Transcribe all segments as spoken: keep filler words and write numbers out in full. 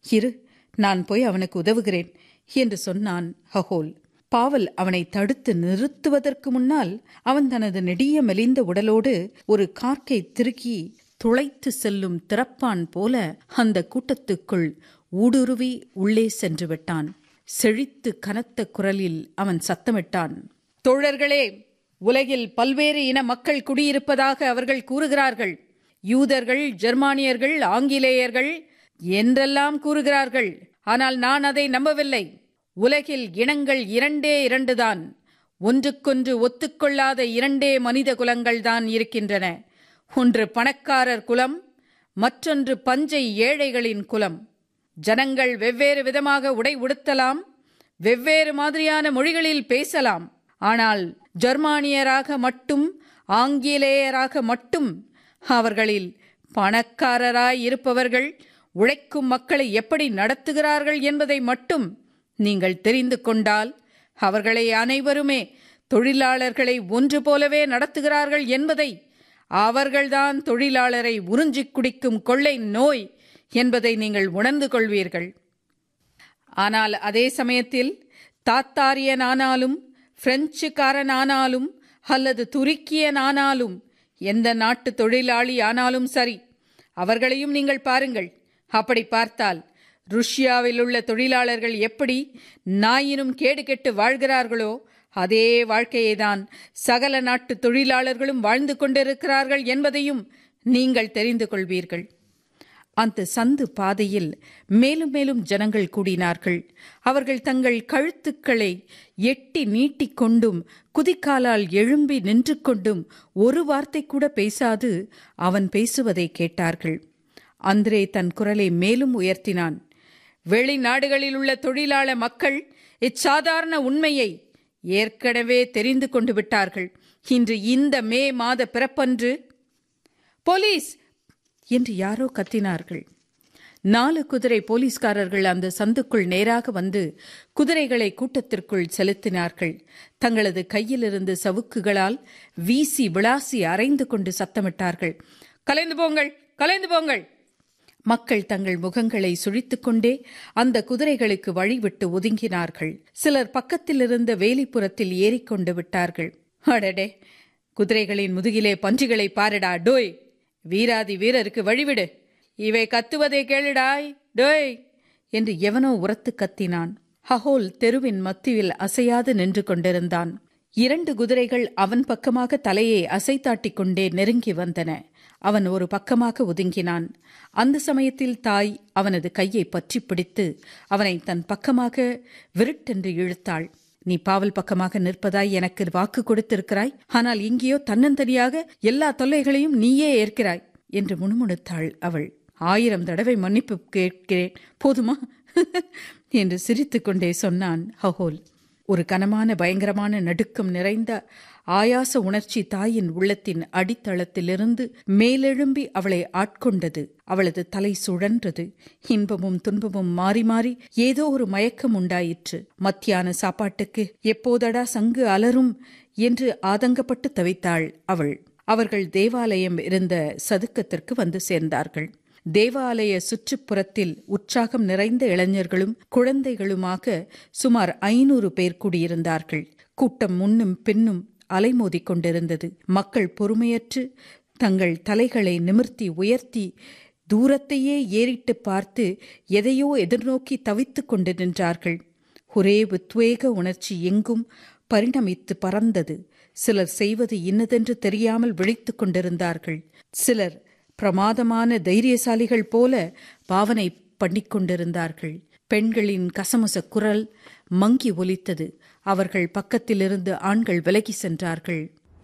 இரு, நான் போய் அவனுக்கு உதவுகிறேன் என்று சொன்னான் ஹகோல். பாவல் அவனை தடுத்து நிறுத்துவதற்கு முன்னால் அவன் தனது நெடிய மெலிந்த உடலோடு ஒரு கார்க்கை திருக்கி துளைத்து செல்லும் திறப்பான் போல அந்த கூட்டத்துக்குள் ஊடுருவி உள்ளே சென்று விட்டான். செழித்து கனத்த குரலில் அவன் சத்தமிட்டான். தோழர்களே, உலகில் பல்வேறு இன மக்கள் குடியிருப்பதாக அவர்கள் கூறுகிறார்கள். யூதர்கள், ஜெர்மானியர்கள், ஆங்கிலேயர்கள் என்றெல்லாம் கூறுகிறார்கள். ஆனால் நான் அதை நம்பவில்லை. உலகில் இனங்கள் இரண்டே இரண்டுதான். ஒன்றுக்கொன்று ஒத்துக்கொள்ளாத இரண்டே மனித குலங்கள்தான் இருக்கின்றன. ஒன்று பணக்காரர் குலம், மற்றொன்று பஞ்சை ஏழைகளின் குலம். ஜனங்கள் வெவ்வேறு விதமாக உடை உடுத்தலாம், வெவ்வேறு மாதிரியான மொழிகளில் பேசலாம். ஆனால் ஜெர்மானியராக மட்டும், ஆங்கிலேயராக மட்டும், அவர்களில் பணக்காரராய் இருப்பவர்கள் உழைக்கும் மக்களை எப்படி நடத்துகிறார்கள் என்பதை மட்டும் நீங்கள் தெரிந்து கொண்டால், அவர்களை அனைவருமே தொழிலாளர்களை ஒன்று போலவே நடத்துகிறார்கள் என்பதை, அவர்கள்தான் தொழிலாளரை உறிஞ்சிக் குடிக்கும் கொள்ளை நோய் என்பதை நீங்கள் உணர்ந்து கொள்வீர்கள். ஆனால் அதே சமயத்தில் தாத்தாரியனானாலும், பிரெஞ்சுக்காரனானாலும், அல்லது துருக்கியனானாலும், எந்த நாட்டு தொழிலாளி ஆனாலும் சரி, அவர்களையும் நீங்கள் பாருங்கள். அப்படி பார்த்தால் ருஷ்யாவில் உள்ள தொழிலாளர்கள் எப்படி நாயினும் கேடு கெட்டு வாழ்கிறார்களோ அதே வாழ்க்கையைதான் சகல நாட்டு தொழிலாளர்களும் வாழ்ந்து கொண்டிருக்கிறார்கள் என்பதையும் நீங்கள் தெரிந்து கொள்வீர்கள். அந்த சந்து பாதையில் மேலும் மேலும் ஜனங்கள் கூடினார்கள். அவர்கள் தங்கள் கழுத்துக்களை எட்டி நீட்டிக்கொண்டும் குதிக்காலால் எழும்பி நின்று கொண்டும் ஒரு வார்த்தை கூட பேசாது அவன் பேசுவதை கேட்டார்கள். அந்திரே தன் குரலை மேலும் உயர்த்தினான். வெளிநாடுகளில் உள்ள தொழிலாள மக்கள் இச்சாதாரண உண்மையை ஏற்கனவே தெரிந்து கொண்டு விட்டார்கள். இன்று இந்த மே மாத பிறப்பன்று போலீஸ் என்று யாரோ கத்தினார்கள். நாலு குதிரை போலீஸ்காரர்கள் அந்த சந்துக்குள் நேராக வந்து குதிரைகளை கூட்டத்திற்குள் செலுத்தினார்கள். தங்களது கையிலிருந்து சவுக்குகளால் வீசி விளாசி அரைந்து கொண்டு சத்தமிட்டார்கள். கலைந்து போங்கள், கலைந்து போங்கள். மக்கள் தங்கள் முகங்களை சுழித்துக் கொண்டே அந்த குதிரைகளுக்கு வழிவிட்டு ஒதுங்கினார்கள். சிலர் பக்கத்தில் இருந்த வேலிப்புறத்தில் ஏறிக்கொண்டு விட்டார்கள். அடடே, குதிரைகளின் முதுகிலே பன்றிகளை பாருடா டோய். வீராதி வீரருக்கு வழிவிடு. இவை கத்துவதை கேளுடாய் டோய் என்று எவனோ உரத்து கத்தினான். ஹகோல் தெருவின் மத்தியில் அசையாது நின்று கொண்டிருந்தான். இரண்டு குதிரைகள் அவன் பக்கமாக தலையை அசைத்தாட்டிக் கொண்டே நெருங்கி வந்தன. அவன் ஒரு பக்கமாக ஒதுங்கினான். அந்த சமயத்தில் தாய் அவனது கையை பற்றி பிடித்து அவனை தன் பக்கமாக விருட்டென்று இழுத்தாள். நீ பாவல் பக்கமாக நிற்பதாய் எனக்கு வாக்கு கொடுத்திருக்கிறாய். ஆனால் இங்கேயோ தன்னந்தனியாக எல்லா தொல்லைகளையும் நீயே ஏற்கிறாய் என்று முணுமுணுத்தாள் அவள். ஆயிரம் தடவை மன்னிப்பு கேட்கிறேன், போதுமா என்று சிரித்துக் கொண்டே சொன்னான் ஹகோல். ஒரு கனமான பயங்கரமான நடுக்கம் நிறைந்த ஆயாச உணர்ச்சி தாயின் உள்ளத்தின் அடித்தளத்திலிருந்து மேலெழும்பி அவளை ஆட்கொண்டது. அவளது தலை சுழன்றது. இன்பமும் துன்பமும் மாறி மாறி ஏதோ ஒரு மயக்கம் உண்டாயிற்று. மத்தியான சாப்பாட்டுக்கு எப்போதடா சங்கு அலரும் என்று ஆதங்கப்பட்டு தவித்தாள் அவள். அவர்கள் தேவாலயம் இருந்த சதுக்கத்திற்கு வந்து சேர்ந்தார்கள். தேவாலய சுற்றுப்புறத்தில் உற்சாகம் நிறைந்த இளைஞர்களும் குழந்தைகளுமாக சுமார் ஐநூறு பேர் கூடியிருந்தார்கள். கூட்டம் முன்னும் பின்னும் அலைமோதிக் கொண்டிருந்தது. மக்கள் பொறுமையற்று தங்கள் தலைகளை நிமிர்த்தி உயர்த்தி தூரத்தையே ஏறிட்டு பார்த்து எதையோ எதிர்நோக்கி தவித்துக் கொண்டு நின்றார்கள். ஒரே உத்வேக உணர்ச்சி எங்கும் பரிணமித்து பறந்தது. சிலர் செய்வது இன்னதென்று தெரியாமல் விழித்துக் கொண்டிருந்தார்கள். சிலர் பிரமாதமான தைரியசாலிகள் போல பாவனை பண்ணிக்கொண்டிருந்தார்கள். பெண்களின் கசமுச குரல் மங்கி ஒலித்தது. அவர்கள் பக்கத்திலிருந்து ஆண்கள் விலகி சென்றார்கள்.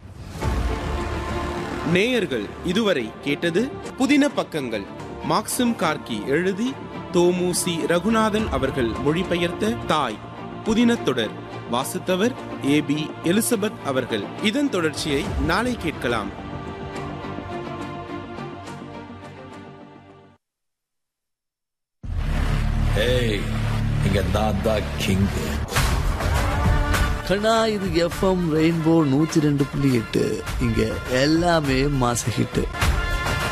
நேயர்கள் இதுவரை கேட்டது புதின பக்கங்கள். மாக்சிம் கார்கி எழுதி தோமுசி ரகுநாதன் அவர்கள் மொழிபெயர்த்த தாய் புதின தொடர். வாசித்தவர் ஏ பி எலிசபெத் அவர்கள். இதன் தொடர்ச்சியை நாளை கேட்கலாம். இங்க நான் தான் கிங். கண்ணா, இது எஃப்எம் ரெயின்போ நூத்தி ரெண்டு புள்ளி எட்டு. இங்க எல்லாமே மாச ஹிட்.